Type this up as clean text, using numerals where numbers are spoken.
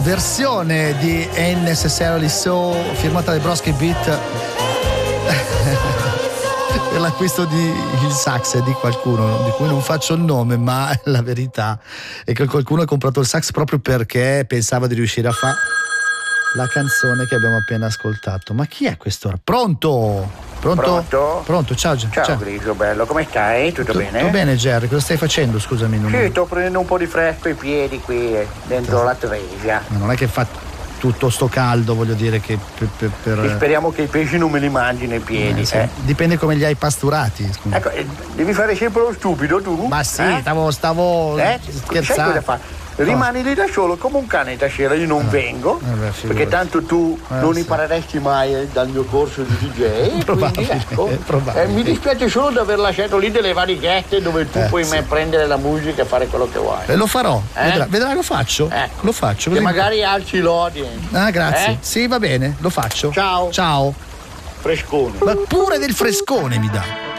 Versione di Ain't Necessarily So firmata dai Broski Beat per l'acquisto di il sax di qualcuno di cui non faccio il nome, ma la verità è che qualcuno ha comprato il sax proprio perché pensava di riuscire a fare la canzone che abbiamo appena ascoltato. Ma chi è questo? Pronto? Pronto, ciao. Ciao Grigio, bello, come stai? Tutto bene? Tutto bene, Jerry, cosa stai facendo? Scusami. Sì, sto prendendo un po' di fresco ai piedi qui dentro la Tresia. Ma non è che fa tutto sto caldo, voglio dire che per... E speriamo che i pesci non me li mangi nei piedi. Sì. Dipende come li hai pasturati. Scusa. Ecco, devi fare sempre lo stupido tu? Ma sì, stavo scherzando. Sai cosa fa? Rimani lì da solo come un cane stasera, io non vengo perché tanto tu non impareresti mai dal mio corso di DJ, quindi ecco, mi dispiace solo di aver lasciato lì delle varichette dove tu puoi prendere la musica e fare quello che vuoi. Lo farò, vedrai, lo faccio. Lo faccio così. Che magari alzi l'audience. Grazie. Sì, va bene, lo faccio. Ciao. Ciao. Frescone. Ma pure del frescone mi dà.